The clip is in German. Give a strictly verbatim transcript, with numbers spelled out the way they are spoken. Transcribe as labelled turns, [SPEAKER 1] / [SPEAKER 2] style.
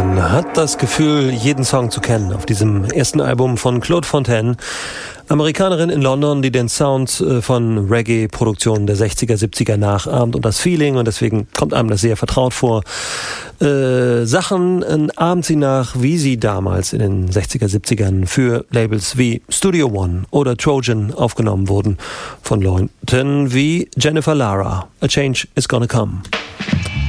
[SPEAKER 1] Man hat das Gefühl, jeden Song zu kennen auf diesem ersten Album von Claude Fontaine, Amerikanerin in London, die den Sound von Reggae-Produktionen der sechziger, siebziger nachahmt und das Feeling, und deswegen kommt einem das sehr vertraut vor. Äh, Sachen äh, ahmt sie nach, wie sie damals in den sechziger, siebzigern für Labels wie Studio One oder Trojan aufgenommen wurden von Leuten wie Jennifer Lara. A Change is Gonna Come.